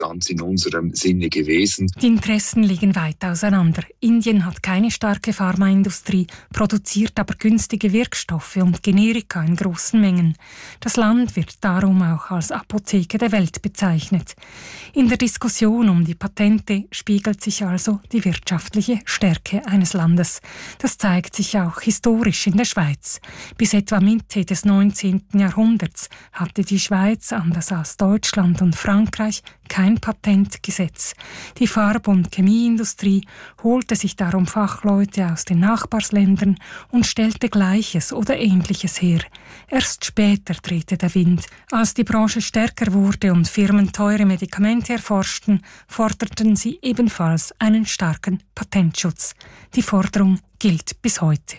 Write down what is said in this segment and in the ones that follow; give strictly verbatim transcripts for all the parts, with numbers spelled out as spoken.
ganz in unserem Sinne gewesen. Die Interessen liegen weit auseinander. Indien hat keine starke Pharmaindustrie, produziert aber günstige Wirkstoffe und Generika in großen Mengen. Das Land wird darum auch als Apotheke der Welt bezeichnet. In der Diskussion um die Patente spiegelt sich also die wirtschaftliche Stärke eines Landes. Das zeigt sich auch historisch in der Schweiz. Bis etwa Mitte des neunzehnten Jahrhunderts hatte die Schweiz, anders als Deutschland und Frankreich, kein Patentgesetz. Die Farb- und Chemieindustrie holte sich darum Fachleute aus den Nachbarsländern und stellte Gleiches oder Ähnliches her. Erst später drehte der Wind. Als die Branche stärker wurde und Firmen teure Medikamente erforschten, forderten sie ebenfalls einen starken Patentschutz. Die Forderung gilt bis heute.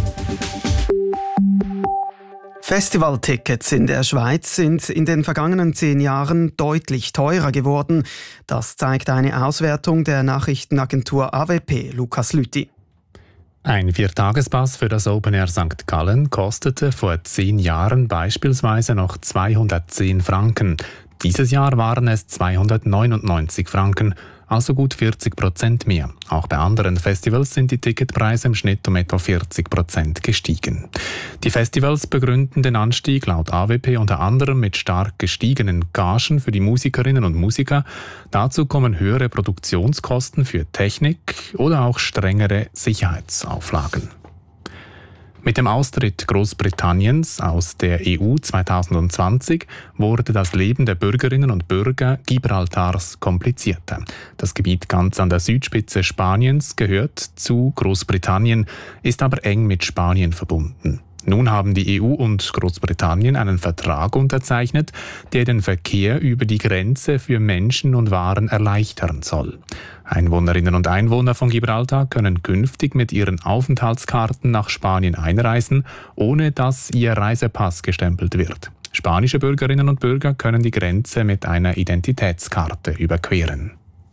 Festivaltickets in der Schweiz sind in den vergangenen zehn Jahren deutlich teurer geworden. Das zeigt eine Auswertung der Nachrichtenagentur A W P. Lukas Lüthi. Ein Viertagespass für das Open Air Sankt Gallen kostete vor zehn Jahren beispielsweise noch zweihundertzehn Franken. Dieses Jahr waren es zweihundertneunundneunzig Franken, also gut vierzig Prozent mehr. Auch bei anderen Festivals sind die Ticketpreise im Schnitt um etwa vierzig Prozent gestiegen. Die Festivals begründen den Anstieg laut A W P unter anderem mit stark gestiegenen Gagen für die Musikerinnen und Musiker. Dazu kommen höhere Produktionskosten für Technik oder auch strengere Sicherheitsauflagen. Mit dem Austritt Großbritanniens aus der E U zweitausendzwanzig wurde das Leben der Bürgerinnen und Bürger Gibraltars komplizierter. Das Gebiet ganz an der Südspitze Spaniens gehört zu Großbritannien, ist aber eng mit Spanien verbunden. Nun haben die E U und Großbritannien einen Vertrag unterzeichnet, der den Verkehr über die Grenze für Menschen und Waren erleichtern soll. Einwohnerinnen und Einwohner von Gibraltar können künftig mit ihren Aufenthaltskarten nach Spanien einreisen, ohne dass ihr Reisepass gestempelt wird. Spanische Bürgerinnen und Bürger können die Grenze mit einer Identitätskarte überqueren.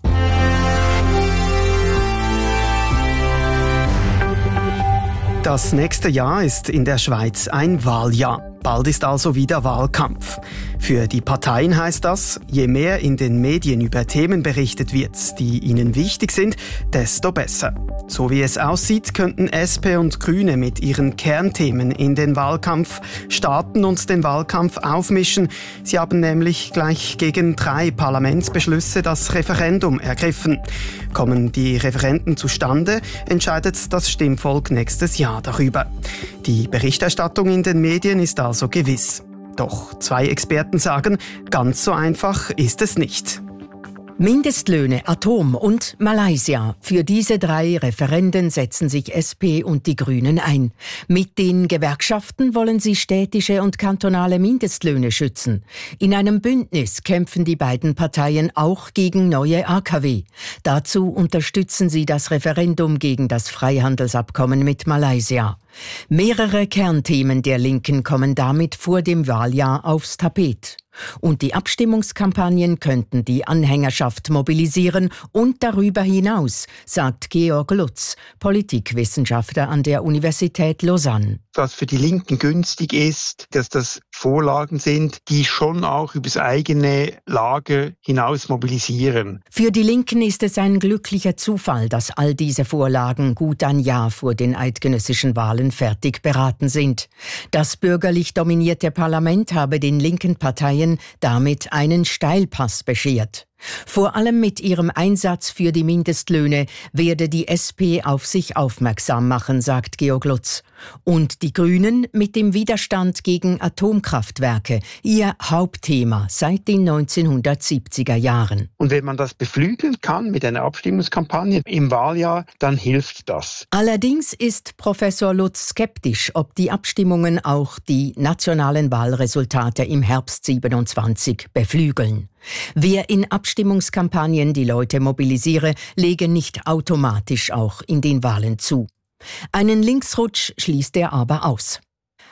Das nächste Jahr ist in der Schweiz ein Wahljahr. Bald ist also wieder Wahlkampf. Für die Parteien heißt das, je mehr in den Medien über Themen berichtet wird, die ihnen wichtig sind, desto besser. So wie es aussieht, könnten S P und Grüne mit ihren Kernthemen in den Wahlkampf starten und den Wahlkampf aufmischen. Sie haben nämlich gleich gegen drei Parlamentsbeschlüsse das Referendum ergriffen. Kommen die Referenden zustande, entscheidet das Stimmvolk nächstes Jahr darüber. Die Berichterstattung in den Medien ist also gewiss. Doch zwei Experten sagen, ganz so einfach ist es nicht. Mindestlöhne, Atom und Malaysia. Für diese drei Referenden setzen sich S P und die Grünen ein. Mit den Gewerkschaften wollen sie städtische und kantonale Mindestlöhne schützen. In einem Bündnis kämpfen die beiden Parteien auch gegen neue A K W. Dazu unterstützen sie das Referendum gegen das Freihandelsabkommen mit Malaysia. Mehrere Kernthemen der Linken kommen damit vor dem Wahljahr aufs Tapet. Und die Abstimmungskampagnen könnten die Anhängerschaft mobilisieren und darüber hinaus, sagt Georg Lutz, Politikwissenschaftler an der Universität Lausanne. Was für die Linken günstig ist, dass das Vorlagen sind, die schon auch übers eigene Lager hinaus mobilisieren. Für die Linken ist es ein glücklicher Zufall, dass all diese Vorlagen gut ein Jahr vor den eidgenössischen Wahlen fertig beraten sind. Das bürgerlich dominierte Parlament habe den linken Parteien damit einen Steilpass beschert. Vor allem mit ihrem Einsatz für die Mindestlöhne werde die S P auf sich aufmerksam machen, sagt Georg Lutz. Und die Grünen mit dem Widerstand gegen Atomkraftwerke, ihr Hauptthema seit den neunzehnhundertsiebziger Jahren. Und wenn man das beflügeln kann mit einer Abstimmungskampagne im Wahljahr, dann hilft das. Allerdings ist Professor Lutz skeptisch, ob die Abstimmungen auch die nationalen Wahlresultate im Herbst siebenundzwanzig beflügeln. Wer in Abstimmungskampagnen die Leute mobilisiere, lege nicht automatisch auch in den Wahlen zu. Einen Linksrutsch schließt er aber aus.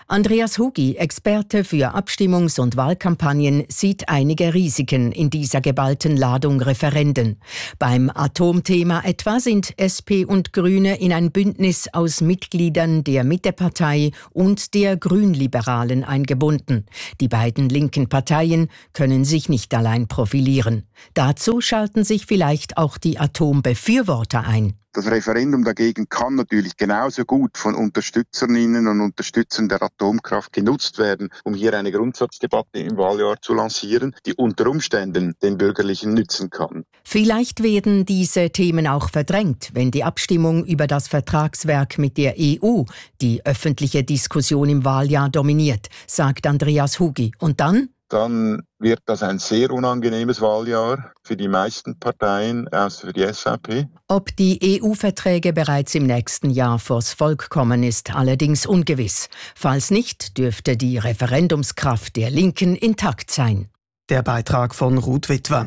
Andreas Hugi, Experte für Abstimmungs- und Wahlkampagnen, sieht einige Risiken in dieser geballten Ladung Referenden. Beim Atomthema etwa sind S P und Grüne in ein Bündnis aus Mitgliedern der Mittepartei und der Grünliberalen eingebunden. Die beiden linken Parteien können sich nicht allein profilieren. Dazu schalten sich vielleicht auch die Atombefürworter ein. Das Referendum dagegen kann natürlich genauso gut von Unterstützerinnen und Unterstützern der Atomkraft genutzt werden, um hier eine Grundsatzdebatte im Wahljahr zu lancieren, die unter Umständen den Bürgerlichen nützen kann. Vielleicht werden diese Themen auch verdrängt, wenn die Abstimmung über das Vertragswerk mit der E U die öffentliche Diskussion im Wahljahr dominiert, sagt Andreas Hugi. Und dann? Dann wird das ein sehr unangenehmes Wahljahr für die meisten Parteien, außer für die S V P. Ob die E U-Verträge bereits im nächsten Jahr vors Volk kommen, ist allerdings ungewiss. Falls nicht, dürfte die Referendumskraft der Linken intakt sein. Der Beitrag von Ruth Witwer.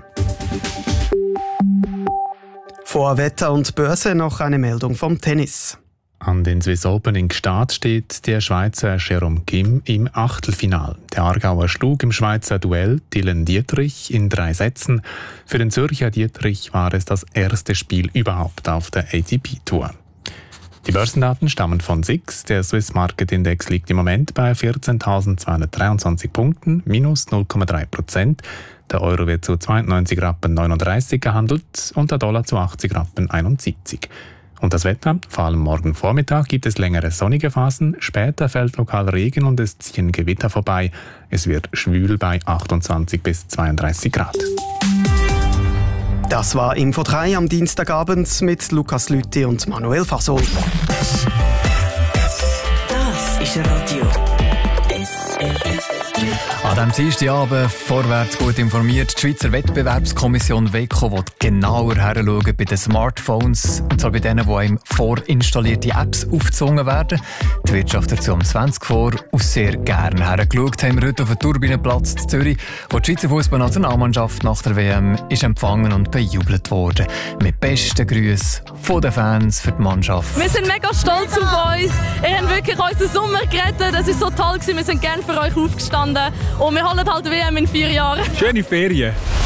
Vor Wetter und Börse noch eine Meldung vom Tennis. An den Swiss Open in Gstaad steht der Schweizer Jérôme Kim im Achtelfinal. Der Aargauer schlug im Schweizer Duell Dylan Dietrich in drei Sätzen. Für den Zürcher Dietrich war es das erste Spiel überhaupt auf der A T P-Tour. Die Börsendaten stammen von S I X. Der Swiss Market Index liegt im Moment bei vierzehntausendzweihundertdreiundzwanzig Punkten, minus null Komma drei Prozent. Der Euro wird zu zweiundneunzig Rappen neununddreißig gehandelt und der Dollar zu achtzig Rappen einundsiebzig. Und das Wetter? Vor allem morgen Vormittag gibt es längere sonnige Phasen, später fällt lokal Regen und es ziehen Gewitter vorbei. Es wird schwül bei achtundzwanzig bis zweiunddreißig Grad. Das war Info drei am Dienstagabend mit Lukas Lüthi und Manuel Fasol. Das ist Radio S R F. An diesem Dienstagabend vorwärts gut informiert. Die Schweizer Wettbewerbskommission WECO will genauer hinschauen bei den Smartphones, und zwar bei denen, die einem vorinstallierte Apps aufgezwungen werden. Die Wirtschaft dazu um zwanzig vor und sehr gerne hergeschaut haben wir heute auf dem Turbinenplatz in Zürich, wo die Schweizer Fußballnationalmannschaft nach der W M ist empfangen und bejubelt wurde. Mit besten Grüßen von den Fans für die Mannschaft. Wir sind mega stolz auf euch. Ihr habt wirklich unseren Sommer gerettet. Das ist so toll gewesen. Wir sind gerne für euch aufgestanden. Und wir holen halt W M in vier Jahren. Schöne Ferien.